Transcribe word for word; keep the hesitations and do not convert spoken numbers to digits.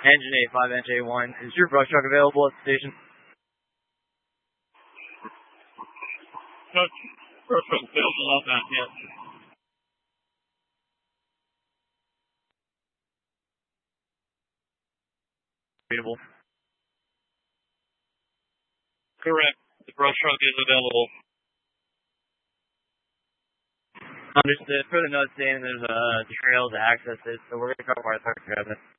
Engine eight five N J one, is your brush truck available at the station? Truck, brush truck available off that, yes. Available. Correct. The brush truck is available. Understood. For the notes saying there's a trail to access it, so we're going to cover our truck together.